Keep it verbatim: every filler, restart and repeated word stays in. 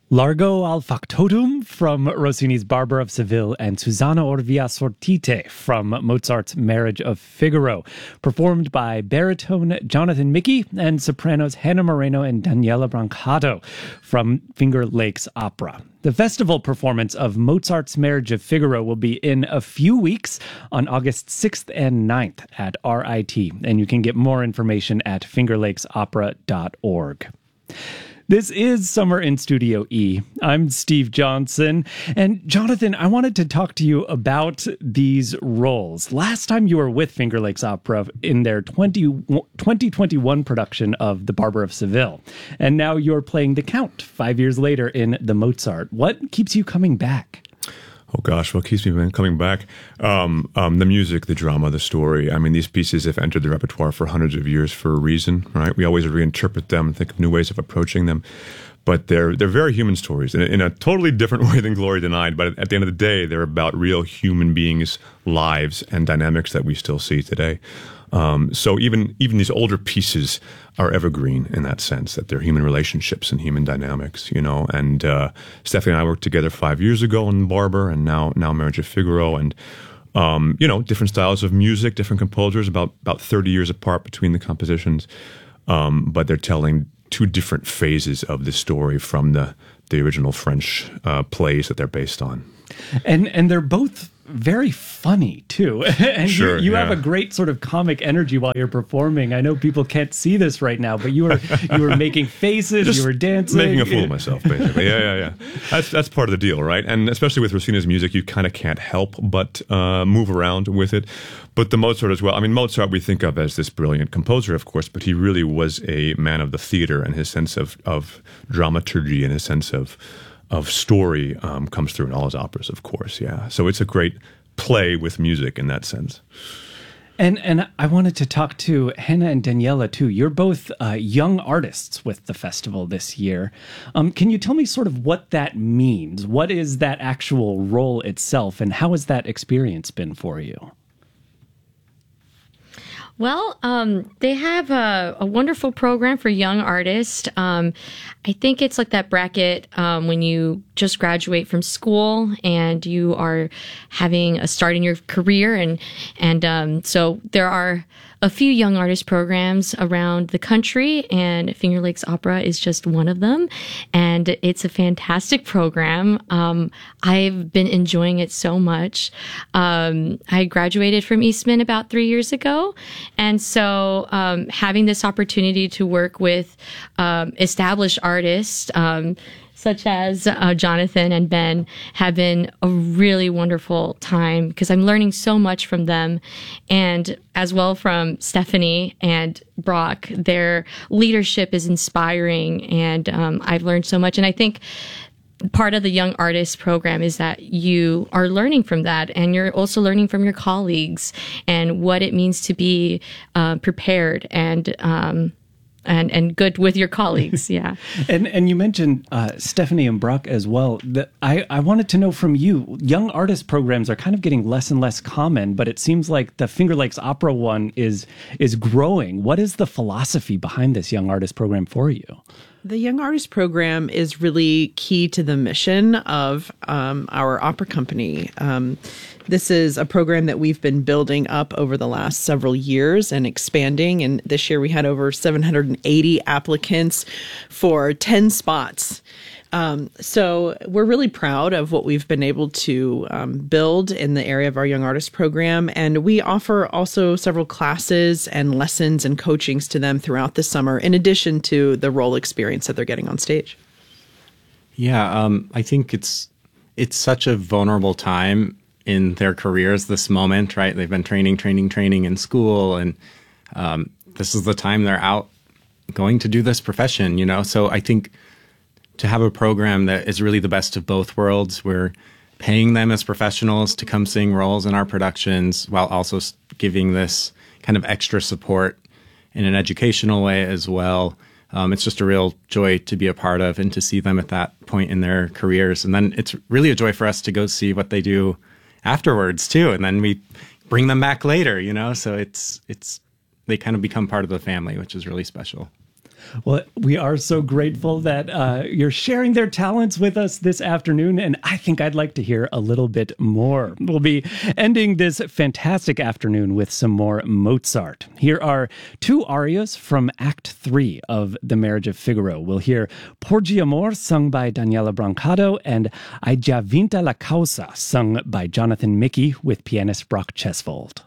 Largo al factotum from Rossini's Barber of Seville and Susanna Orvia Sortite from Mozart's Marriage of Figaro, performed by baritone Jonathan Mickey and sopranos Hannah Moreno and Daniela Brancato from Finger Lakes Opera. The festival performance of Mozart's Marriage of Figaro will be in a few weeks on August sixth and ninth at R I T, and you can get more information at finger lakes opera dot org. This is Summer in Studio E. I'm Steve Johnson. And Jonathan, I wanted to talk to you about these roles. Last time you were with Finger Lakes Opera in their twenty twenty-one production of The Barber of Seville. And now you're playing the Count five years later in The Mozart. What keeps you coming back? Oh, gosh, what keeps me coming back? Um, um, the music, the drama, the story. I mean, these pieces have entered the repertoire for hundreds of years for a reason, right? We always reinterpret them and think of new ways of approaching them. But they're they're very human stories in a, in a totally different way than Glory Denied. But at the end of the day, they're about real human beings' lives and dynamics that we still see today. Um, so even even these older pieces are evergreen in that sense, that they're human relationships and human dynamics, you know. And uh, Stephanie and I worked together five years ago on Barber, and now now Marriage of Figaro, and um, you know, different styles of music, different composers, about about thirty years apart between the compositions, um, but they're telling two different phases of the story from the the original French uh, plays that they're based on. And and they're both very funny too. And sure, you, you yeah. have a great sort of comic energy while you're performing. I know people can't see this right now, but you were you were making faces, Just you were dancing, making a fool of myself, basically. Yeah, yeah, yeah. That's that's part of the deal, right? And especially with Rossini's music, you kind of can't help but uh, move around with it. But the Mozart as well. I mean, Mozart we think of as this brilliant composer, of course, but he really was a man of the theater, and his sense of of dramaturgy and his sense of of story um, comes through in all his operas, of course, yeah. So it's a great play with music in that sense. And and I wanted to talk to Hannah and Daniela, too. You're both uh, young artists with the festival this year. Um, can you tell me sort of what that means? What is that actual role itself, and how has that experience been for you? Well, um, they have a, a wonderful program for young artists. Um, I think it's like that bracket um, when you just graduate from school and you are having a start in your career. And, and um, so there are a few young artist programs around the country, and Finger Lakes Opera is just one of them. And it's a fantastic program. Um, I've been enjoying it so much. Um, I graduated from Eastman about three years ago. And so um, having this opportunity to work with um, established artists, um, such as uh, Jonathan and Ben, have been a really wonderful time because I'm learning so much from them, and as well from Stephanie and Brock. Their leadership is inspiring, and um, I've learned so much. And I think part of the Young Artist program is that you are learning from that, and you're also learning from your colleagues and what it means to be uh, prepared and um, And, and good with your colleagues, yeah. and and you mentioned uh, Stephanie and Brock as well. That I, I wanted to know from you, young artist programs are kind of getting less and less common, but it seems like the Finger Lakes Opera one is is growing. What is the philosophy behind this young artist program for you? The Young Artist Program is really key to the mission of um, our opera company. Um, this is a program that we've been building up over the last several years and expanding. And this year we had over seven hundred eighty applicants for ten spots. Um, so we're really proud of what we've been able to um, build in the area of our Young Artist Program. And we offer also several classes and lessons and coachings to them throughout the summer, in addition to the role experience that they're getting on stage. Yeah, um, I think it's it's such a vulnerable time in their careers, this moment, right? They've been training, training, training in school, and um, this is the time they're out going to do this profession, you know? So I think to have a program that is really the best of both worlds. We're paying them as professionals to come sing roles in our productions while also giving this kind of extra support in an educational way as well. Um, it's just a real joy to be a part of and to see them at that point in their careers. And then it's really a joy for us to go see what they do afterwards too. And then we bring them back later, you know, so it's, it's, they kind of become part of the family, which is really special. Well, we are so grateful that uh, you're sharing their talents with us this afternoon, and I think I'd like to hear a little bit more. We'll be ending this fantastic afternoon with some more Mozart. Here are two arias from Act three of The Marriage of Figaro. We'll hear Porgi Amor, sung by Daniela Brancado, and Hai già vinta la causa, sung by Jonathan Mickey with pianist Brock Chesvold.